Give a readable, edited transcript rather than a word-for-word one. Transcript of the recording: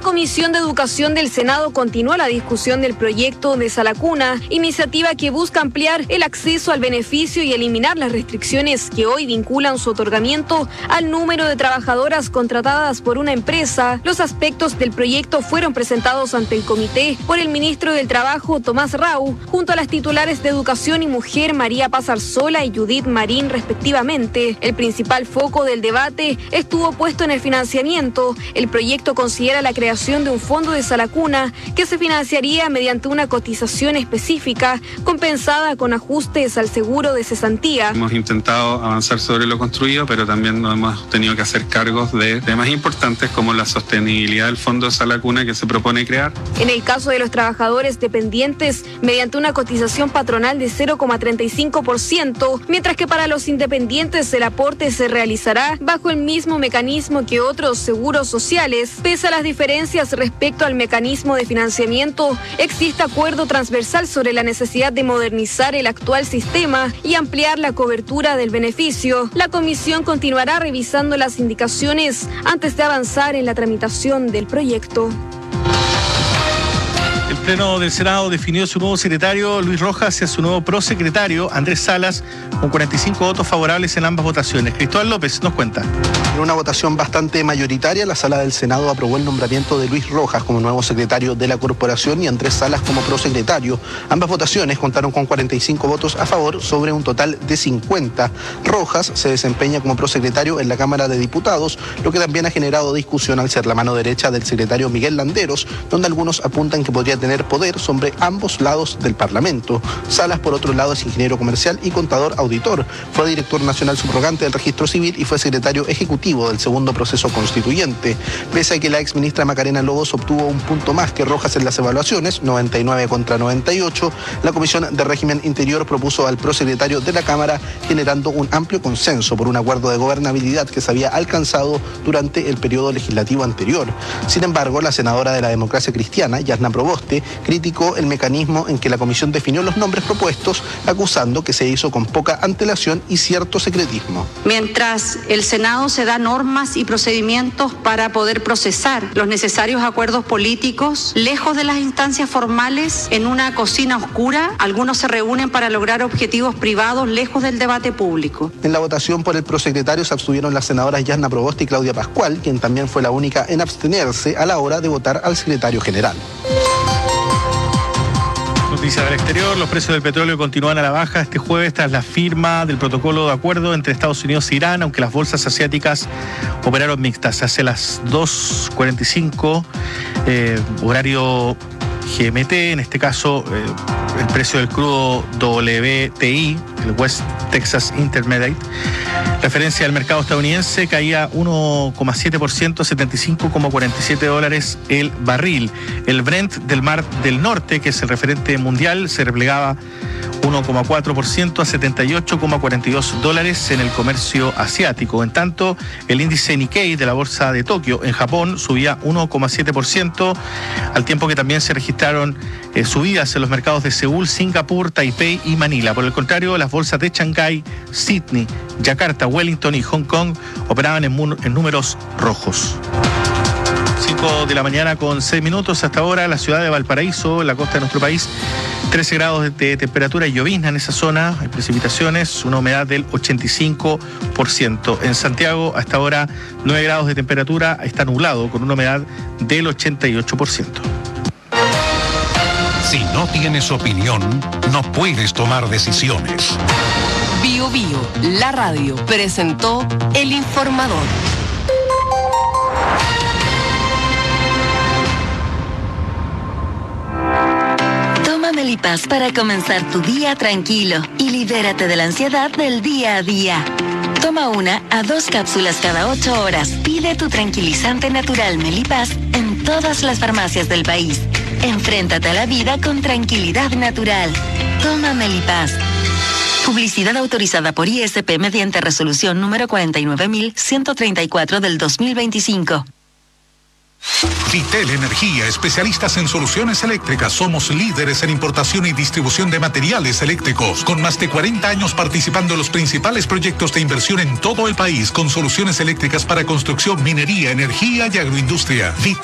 Comisión de Educación del Senado continúa la discusión del proyecto de Sala Cuna, iniciativa que busca ampliar el acceso al beneficio y eliminar las restricciones que hoy vinculan su otorgamiento al número de trabajadoras contratadas por una empresa. Los aspectos del proyecto fueron presentados ante el comité por el ministro del Trabajo, Tomás Rau, junto a las titulares de Educación y Mujer, María Paz Arzola y Judith Marín, respectivamente. El principal foco del debate estuvo puesto en el financiamiento. El proyecto considera la creación de un fondo de Sala Cuna que se financiaría mediante una cotización específica compensada con ajustes al seguro de cesantía. Hemos intentado avanzar sobre lo construido, pero también nos hemos tenido que hacer cargos de temas importantes como la sostenibilidad del fondo de Sala Cuna que se propone crear. En el caso de los trabajadores dependientes, mediante una cotización patronal de 0,35%, mientras que para los independientes el aporte se realizará bajo el mismo mecanismo que otros seguros sociales. Pese a las diferencias respecto al mecanismo de financiamiento, existe acuerdo transversal sobre la necesidad de modernizar el actual sistema y ampliar la cobertura del beneficio. La comisión continuará revisando las indicaciones antes de avanzar en la tramitación del proyecto. El Pleno del Senado definió su nuevo secretario, Luis Rojas, y a su nuevo prosecretario, Andrés Salas, con 45 votos favorables en ambas votaciones. Cristóbal López nos cuenta. En una votación bastante mayoritaria, la Sala del Senado aprobó el nombramiento de Luis Rojas como nuevo secretario de la corporación y Andrés Salas como prosecretario. Ambas votaciones contaron con 45 votos a favor sobre un total de 50. Rojas se desempeña como prosecretario en la Cámara de Diputados, lo que también ha generado discusión al ser la mano derecha del secretario Miguel Landeros, donde algunos apuntan que podría tener poder sobre ambos lados del Parlamento. Salas, por otro lado, es ingeniero comercial y contador auditor. Fue director nacional subrogante del Registro Civil y fue secretario ejecutivo del segundo proceso constituyente. Pese a que la exministra Macarena Lobos obtuvo un punto más que Rojas en las evaluaciones, 99 contra 98, la Comisión de Régimen Interior propuso al prosecretario de la Cámara, generando un amplio consenso por un acuerdo de gobernabilidad que se había alcanzado durante el periodo legislativo anterior. Sin embargo, la senadora de la Democracia Cristiana, Yasna Proboste, criticó el mecanismo en que la comisión definió los nombres propuestos, acusando que se hizo con poca antelación y cierto secretismo. Mientras el Senado se da normas y procedimientos para poder procesar los necesarios acuerdos políticos, lejos de las instancias formales, en una cocina oscura, algunos se reúnen para lograr objetivos privados lejos del debate público. En la votación por el prosecretario se abstuvieron las senadoras Yasna Proboste y Claudia Pascual, quien también fue la única en abstenerse a la hora de votar al secretario general. Noticias del exterior, los precios del petróleo continúan a la baja este jueves tras la firma del protocolo de acuerdo entre Estados Unidos e Irán, aunque las bolsas asiáticas operaron mixtas. Hacia las 2:45, horario GMT, en este caso el precio del crudo WTI, el West Texas Intermediate, referencia al mercado estadounidense, caía 1,7%, $75,47 el barril. El Brent del Mar del Norte, que es el referente mundial, se replegaba 1,4% a $78,42 en el comercio asiático. En tanto, el índice Nikkei de la bolsa de Tokio en Japón subía 1,7%, al tiempo que también se registraron subidas en los mercados de Seúl, Singapur, Taipei y Manila. Por el contrario, las bolsas de Shanghái, Sydney, Yakarta, Wellington y Hong Kong operaban en números rojos. 5 de la mañana con 6 minutos hasta ahora, la ciudad de Valparaíso, en la costa de nuestro país, 13 grados de temperatura y llovizna en esa zona, hay precipitaciones, una humedad del 85%. En Santiago, hasta ahora, 9 grados de temperatura, está nublado con una humedad del 88%. Si no tienes opinión, no puedes tomar decisiones. Bio Bio, la radio, presentó El Informador. Toma Melipaz para comenzar tu día tranquilo y libérate de la ansiedad del día a día. Toma 1 a 2 cápsulas cada 8 horas. Pide tu tranquilizante natural Melipaz en todas las farmacias del país. Enfréntate a la vida con tranquilidad natural. Toma Melipaz. Publicidad autorizada por ISP mediante resolución número 49.134 del 2025. Vitel Energía, especialistas en soluciones eléctricas. Somos líderes en importación y distribución de materiales eléctricos, con más de 40 años participando en los principales proyectos de inversión en todo el país, con soluciones eléctricas para construcción, minería, energía y agroindustria.